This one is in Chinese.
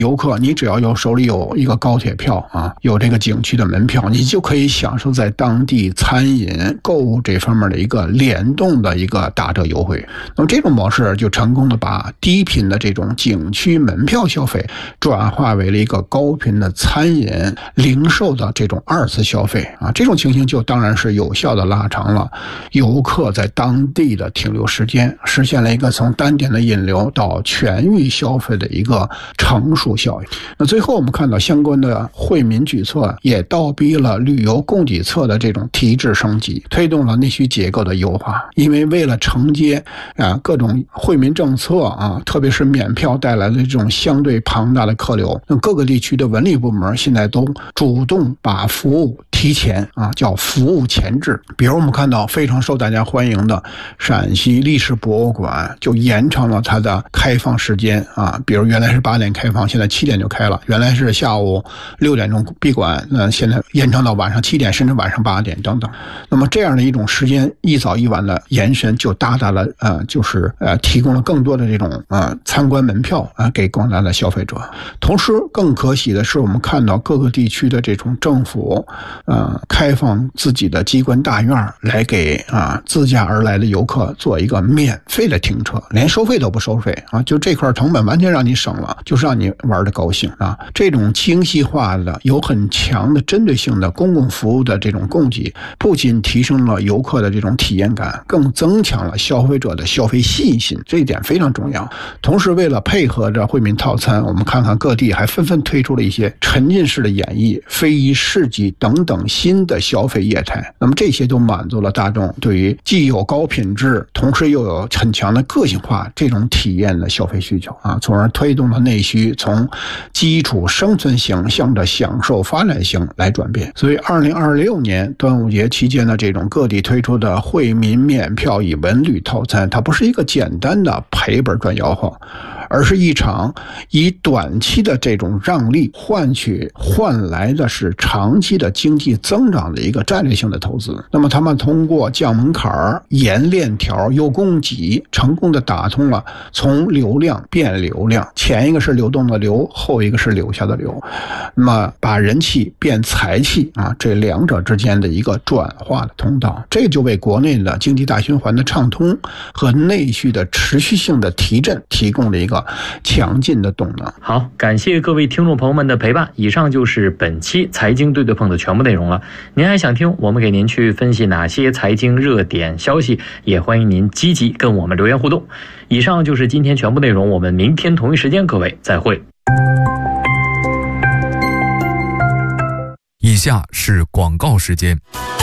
游客你只要手里有一个高铁票啊，有这个景区的门票，你就可以享受在当地餐饮购物这方面的一个联动的一个打折优惠。那么这种模式就成功的把低频的这种景区门票消费转化为了一个高频的餐饮零售的这种二次消费啊，这种情形就当然是有效的拉长了游客在当地的停留时间，实现了一个从单点的引流到全域消费的一个乘数效应。那最后我们看到相关的惠民举措也倒逼了旅游供给侧的这种提质升级，推动了内需结构的优化。因为为了承接各种惠民政策啊，特别是免票带来的这种相对庞大的客流，那各个地区的文旅部门现在都主动把服务提前啊，叫服务前置。比如我们看到非常受大家欢迎的陕西历史博物馆就延长了它的开放时间啊，比如原来是8点开放，现在7点就开了；原来是下午6点钟闭馆，那现在延长到晚上7点，甚至晚上8点等等。那么这样的一种时间一早一晚的延伸，就大大的提供了更多的这种参观门票给广大的消费者。同时更可喜的是，我们看到各个地区的这种政府开放自己的机关大院来给自驾而来的游客做一个免费的停车，连收费都不收费啊，就这块成本完全让你省了，就是让你玩的高兴啊。这种精细化的有很强的针对性的公共服务的这种供给，不仅提升了游客的这种体验感，更增强了消费者的消费信心，这一点非常重要。同时为了配合着惠民套餐，我们看看各地还纷纷推出了一些沉浸式的演绎、非遗市集等等新的消费业态。那么这些都满足了大众对于既有高品质，同时又有很强的个性化这种体验的消费需求啊，从而推动了内需从基础生存型向着享受发展型来转变。所以2026年端午节期间的这种各地推出的惠民免票以文旅套餐，它不是一个简单的赔本赚吆喝，而是一场以短期的这种让利换来的是长期的经济增长的一个战略性的投资。那么他们通过降门槛、严链条、优供给，成功的打通了从流量变流量，前一个是流动的流，后一个是留下的流，那么把人气变财气啊，这两者之间的一个转化的通道，这就为国内的经济大循环的畅通和内需的持续性的提振提供了一个强劲的动能。 好，感谢各位听众朋友们的陪伴，以上就是本期财经对对碰的全部内容了。您还想听我们给您去分析哪些财经热点消息，也欢迎您积极跟我们留言互动。以上就是今天全部内容，我们明天同一时间各位再会。 以下是广告时间。